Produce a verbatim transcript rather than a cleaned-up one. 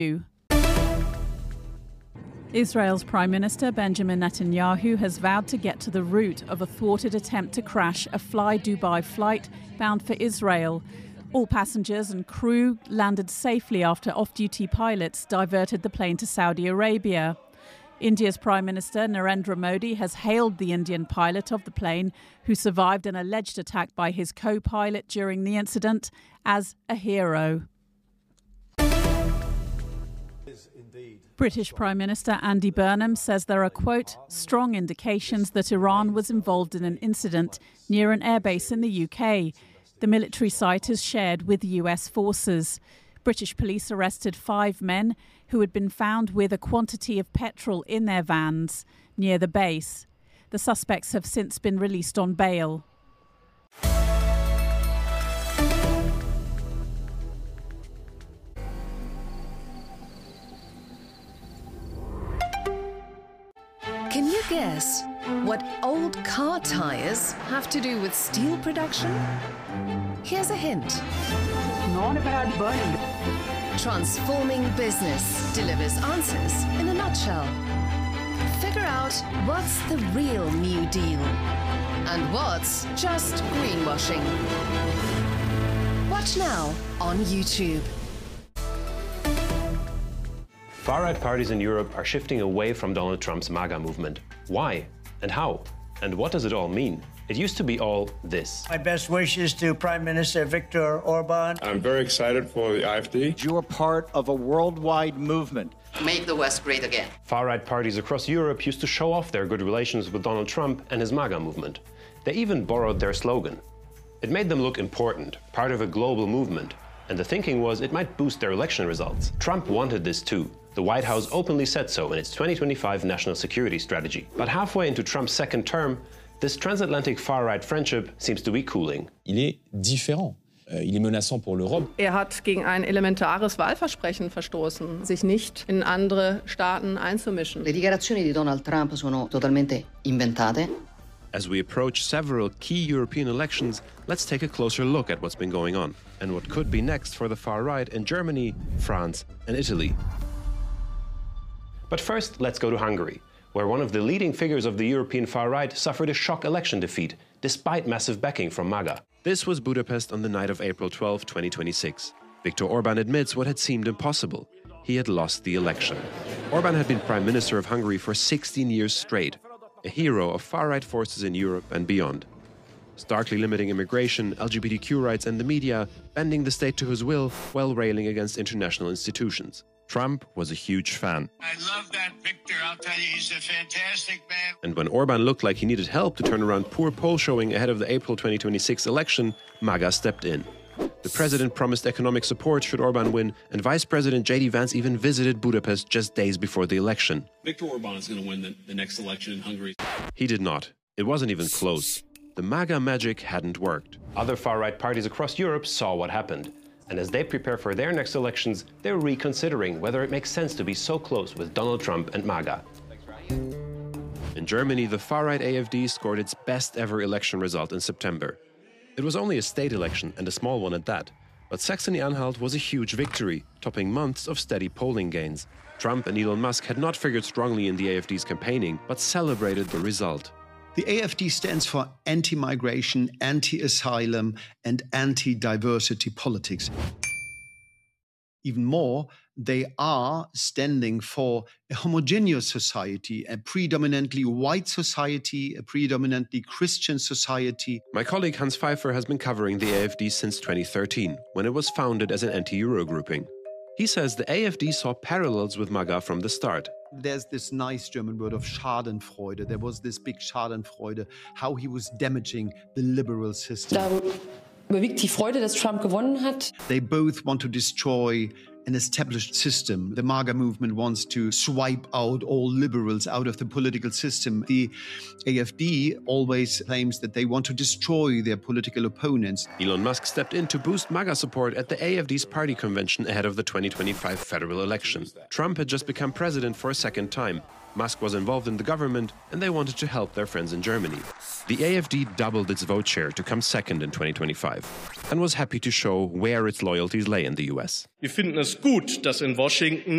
Israel's Prime Minister Benjamin Netanyahu has vowed to get to the root of a thwarted attempt to crash a Fly Dubai flight bound for Israel. All passengers and crew landed safely after off-duty pilots diverted the plane to Saudi Arabia. India's Prime Minister Narendra Modi has hailed the Indian pilot of the plane, who survived an alleged attack by his co-pilot during the incident, as a hero. British Prime Minister Andy Burnham says there are, quote, strong indications that Iran was involved in an incident near an airbase in the U K. The military site is shared with U S forces. British police arrested five men who had been found with a quantity of petrol in their vans near the base. The suspects have since been released on bail. Can you guess what old car tires have to do with steel production? Here's a hint. Not about burning. Transforming Business delivers answers in a nutshell. Figure out what's the real New Deal and what's just greenwashing. Watch now on YouTube. Far-right parties in Europe are shifting away from Donald Trump's MAGA movement. Why and how? And what does it all mean? It used to be all this. My best wishes to Prime Minister Viktor Orban. I'm very excited for the AfD. You're part of a worldwide movement. Make the West great again. Far-right parties across Europe used to show off their good relations with Donald Trump and his MAGA movement. They even borrowed their slogan. It made them look important, part of a global movement. And the thinking was it might boost their election results. Trump wanted this too. The White House openly said so in its twenty twenty-five national security strategy. But halfway into Trump's second term, this transatlantic far-right friendship seems to be cooling. Il est différent. Il est menaçant pour l'Europe. Er hat gegen ein elementares Wahlversprechen verstoßen, sich nicht in andere Staaten einzumischen. Le dichiarazioni di Donald Trump sono totalmente inventate. As we approach several key European elections, let's take a closer look at what's been going on and what could be next for the far right in Germany, France, and Italy. But first, let's go to Hungary, where one of the leading figures of the European far right suffered a shock election defeat, despite massive backing from MAGA. This was Budapest on the night of April twelfth, twenty twenty-six. Viktor Orban admits what had seemed impossible. He had lost the election. Orban had been Prime Minister of Hungary for sixteen years straight, a hero of far-right forces in Europe and beyond. Starkly limiting immigration, L G B T Q rights and the media, bending the state to his will while railing against international institutions. Trump was a huge fan. I love that Viktor. I'll tell you, he's a fantastic man. And when Orban looked like he needed help to turn around poor poll showing ahead of the April twenty twenty-six election, MAGA stepped in. The president promised economic support should Orban win, and Vice President J D Vance even visited Budapest just days before the election. Viktor Orban is going to win the, the next election in Hungary. He did not. It wasn't even close. The MAGA magic hadn't worked. Other far-right parties across Europe saw what happened. And as they prepare for their next elections, they're reconsidering whether it makes sense to be so close with Donald Trump and MAGA. In Germany, the far-right A F D scored its best ever election result in September. It was only a state election, and a small one at that. But Saxony-Anhalt was a huge victory, topping months of steady polling gains. Trump and Elon Musk had not figured strongly in the A F D's campaigning, but celebrated the result. The A F D stands for anti-migration, anti-asylum, and anti-diversity politics. Even more, they are standing for a homogeneous society, a predominantly white society, a predominantly Christian society. My colleague Hans Pfeiffer has been covering the A F D since twenty thirteen, when it was founded as an anti-Euro grouping. He says the A F D saw parallels with MAGA from the start. There's this nice German word of Schadenfreude. There was this big Schadenfreude, how he was damaging the liberal system. Da überwiegt die Freude, dass Trump gewonnen hat. They both want to destroy an established system. The MAGA movement wants to swipe out all liberals out of the political system. The A F D always claims that they want to destroy their political opponents. Elon Musk stepped in to boost MAGA support at the A F D's party convention ahead of the twenty twenty-five federal election. Trump had just become president for a second time. Musk was involved in the government, and they wanted to help their friends in Germany. The A F D doubled its vote share to come second in twenty twenty-five and was happy to show where its loyalties lay in the U S. Wir finden es gut, dass in Washington